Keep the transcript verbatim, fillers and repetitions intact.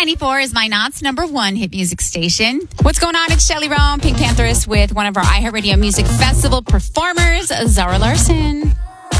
ninety-four is my Knott's number one hit music station. What's going on? It's Shelly Rome, Pink Pantheress, with one of our iHeartRadio Music Festival performers, Zara Larson.